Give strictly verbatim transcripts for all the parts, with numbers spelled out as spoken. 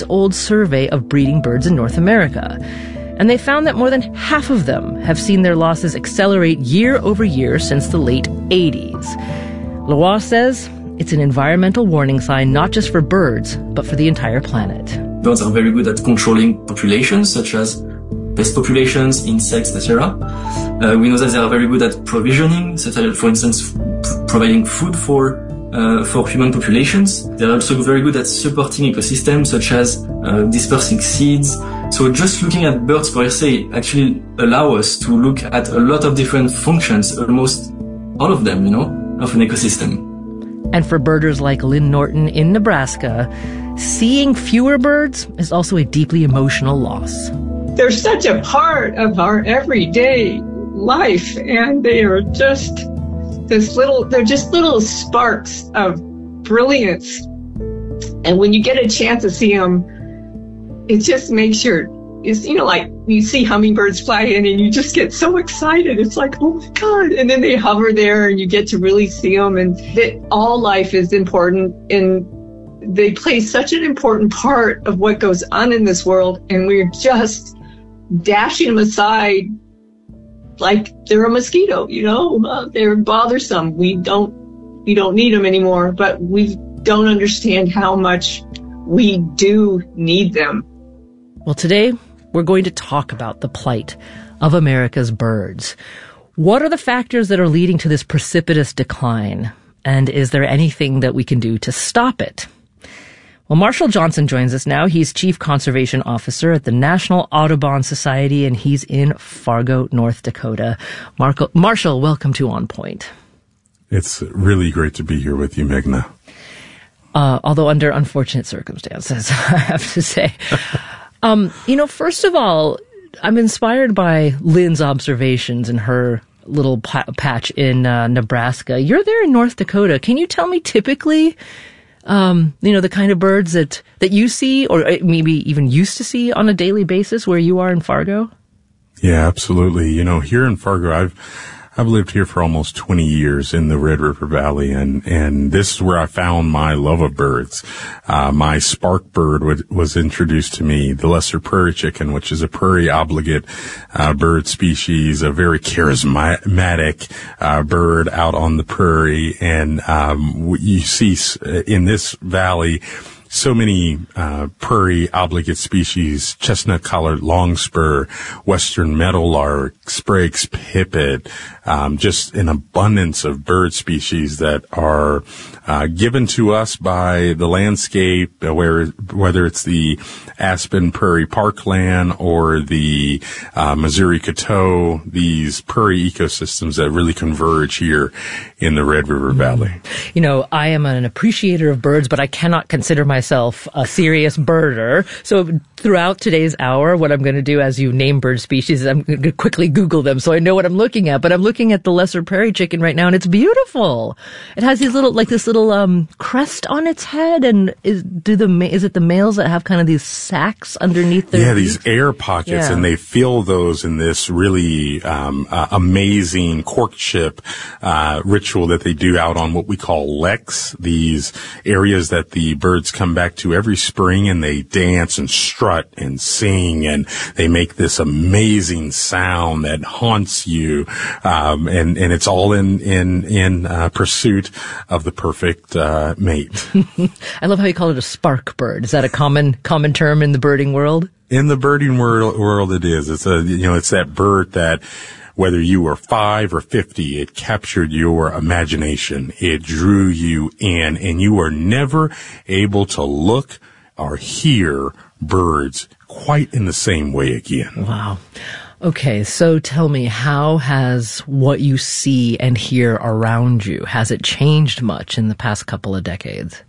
decades-old survey of breeding birds in North America. And they found that more than half of them have seen their losses accelerate year over year since the late eighties. Lois says it's an environmental warning sign not just for birds, but for the entire planet. Birds are very good at controlling populations, such as pest populations, insects, et cetera. Uh, we know that they are very good at provisioning, such as, for instance, f- providing food for uh, for human populations. They are also very good at supporting ecosystems, such as uh, dispersing seeds. So just looking at birds per se actually allow us to look at a lot of different functions, almost all of them, you know, of an ecosystem. And for birders like Lynn Norton in Nebraska, seeing fewer birds is also a deeply emotional loss. They're such a part of our everyday life, and they are just this little, they're just little sparks of brilliance. And when you get a chance to see them, it just makes your, it's, you know, like you see hummingbirds fly in and you just get so excited. It's like, oh my God. And then they hover there and you get to really see them, and that all life is important, and they play such an important part of what goes on in this world. And we're just dashing them aside like they're a mosquito, you know, uh, they're bothersome. We don't, we don't need them anymore, but we don't understand how much we do need them. Well, today we're going to talk about the plight of America's birds. What are the factors that are leading to this precipitous decline? And is there anything that we can do to stop it? Well, Marshall Johnson joins us now. He's Chief Conservation Officer at the National Audubon Society, and he's in Fargo, North Dakota. Marco, Marshall, welcome to On Point. It's really great to be here with you, Meghna. Uh, although under unfortunate circumstances, I have to say. um, you know, first of all, I'm inspired by Lynn's observations in her little pa- patch in uh, Nebraska. You're there in North Dakota. Can you tell me typically, um, you know, the kind of birds that, that you see, or maybe even used to see on a daily basis where you are in Fargo? Yeah, absolutely. You know, here in Fargo, I've I've lived here for almost twenty years in the Red River Valley, and, and this is where I found my love of birds. Uh, my spark bird would, was introduced to me, the lesser prairie chicken, which is a prairie obligate, uh, bird species, a very charismatic, uh, bird out on the prairie. And, um, you see in this valley, so many uh prairie obligate species: chestnut-collared longspur, western meadowlark, Sprague's pipit, um, just an abundance of bird species that are uh given to us by the landscape, uh, where whether it's the Aspen Prairie Parkland or the uh, Missouri Coteau, these prairie ecosystems that really converge here in the Red River Valley. You know, I am an appreciator of birds, but I cannot consider myself a serious birder. So throughout today's hour, what I'm going to do as you name bird species is I'm going to quickly Google them so I know what I'm looking at. But I'm looking at the lesser prairie chicken right now, and it's beautiful. It has these little, like this little um crest on its head, and is do the is it the males that have kind of these sacs underneath their yeah feet? these air pockets, yeah. And they fill those in this really um uh, amazing courtship uh ritual that they do out on what we call leks, these areas that the birds come back to every spring, and they dance and strut and sing, and they make this amazing sound that haunts you, um and and it's all in in in uh, pursuit of the perfect uh mate. I love how you call it a spark bird. Is that a common common term in the birding world? In the birding world, world it is. It's a, you know, it's that bird that whether you were five or fifty, it captured your imagination. It drew you in, and you were never able to look or hear birds quite in the same way again. Wow. Okay, so tell me, how has what you see and hear around you, has it changed much in the past couple of decades?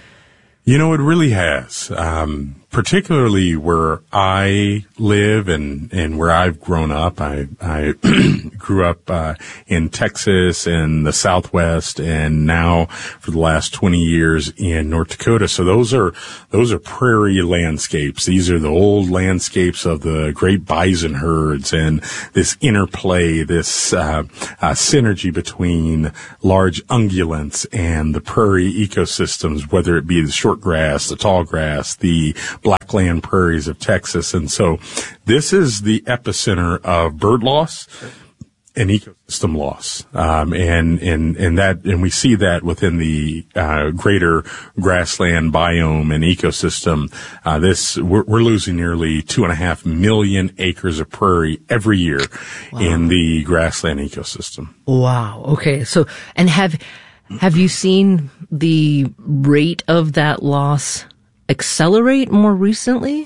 You know, it really has. Um, particularly where I live and, and where I've grown up. I, I grew up, uh, in Texas and the Southwest, and now for the last twenty years in North Dakota. So those are, those are prairie landscapes. These are the old landscapes of the great bison herds, and this interplay, this, uh, uh, synergy between large ungulates and the prairie ecosystems, whether it be the short grass, the tall grass, the blackland prairies of Texas. And so this is the epicenter of bird loss and ecosystem loss. Um, and, and, and that, and we see that within the, uh, greater grassland biome and ecosystem. Uh, this, we're, we're losing nearly two and a half million acres of prairie every year wow. in the grassland ecosystem. Wow. Okay. So, and have, have you seen the rate of that loss accelerate more recently?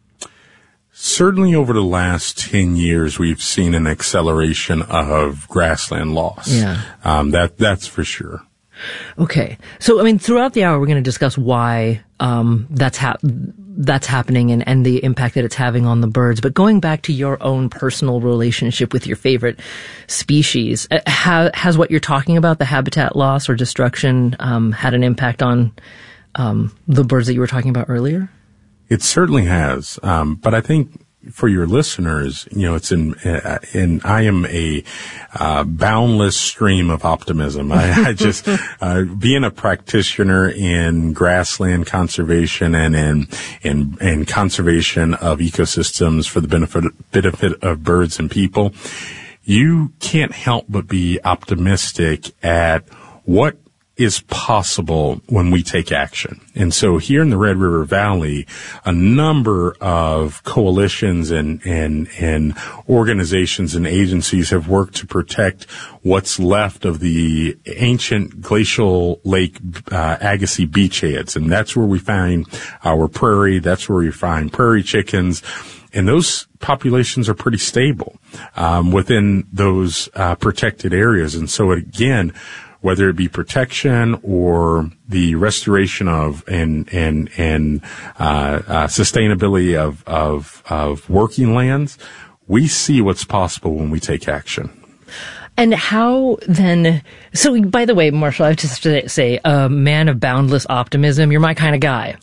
Certainly over the last ten years, we've seen an acceleration of grassland loss. Yeah. Um, that, that's for sure. Okay. So, I mean, throughout the hour, we're going to discuss why, um, that's hap- that's happening and, and the impact that it's having on the birds. But going back to your own personal relationship with your favorite species, uh, ha- has what you're talking about, the habitat loss or destruction, um, had an impact on, um, the birds that you were talking about earlier? It certainly has. Um, but I think for your listeners, you know, it's in, uh, in, I am a, uh, boundless stream of optimism. I, I just, uh, being a practitioner in grassland conservation and, and, and, and conservation of ecosystems for the benefit, benefit of birds and people, you can't help but be optimistic at what is possible when we take action. And so here in the Red River Valley, a number of coalitions and, and, and organizations and agencies have worked to protect what's left of the ancient glacial lake, uh, Agassiz beachheads. And that's where we find our prairie. That's where we find prairie chickens. And those populations are pretty stable, um, within those, uh, protected areas. And so again, whether it be protection or the restoration of and and and uh, uh, sustainability of of of working lands, we see what's possible when we take action. And how then, so by the way, Marshall, I have to say, a man of boundless optimism, you're my kind of guy.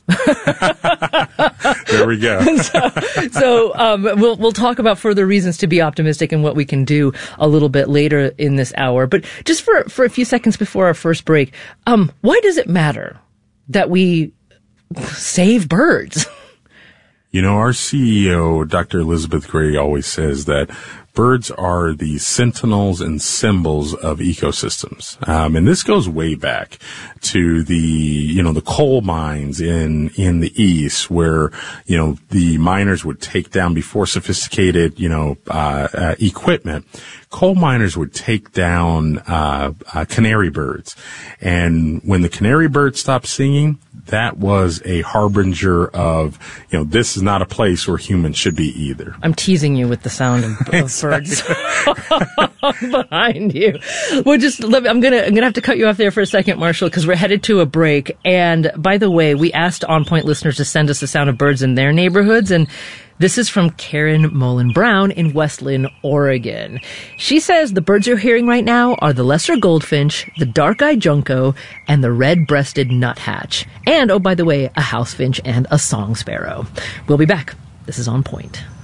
There we go. so so um, we'll, we'll talk about further reasons to be optimistic and what we can do a little bit later in this hour. But just for, for a few seconds before our first break, um, why does it matter that we save birds? You know, our C E O, Doctor Elizabeth Gray, always says that birds are the sentinels and symbols of ecosystems. Um, and this goes way back to the, you know, the coal mines in, in the East where, you know, the miners would take down before sophisticated, you know, uh, uh equipment. Coal miners would take down, uh, uh, canary birds. And when the canary birds stopped singing, that was a harbinger of, you know, this is not a place where humans should be either. I'm teasing you with the sound of, of birds behind you. Well, just let me, I'm gonna I'm gonna have to cut you off there for a second, Marshall, because we're headed to a break. And by the way, we asked On Point listeners to send us the sound of birds in their neighborhoods, and this is from Karen Mullen Brown in West Linn, Oregon. She says the birds you're hearing right now are the lesser goldfinch, the dark-eyed junco, and the red-breasted nuthatch. And, oh, by the way, a house finch and a song sparrow. We'll be back. This is On Point.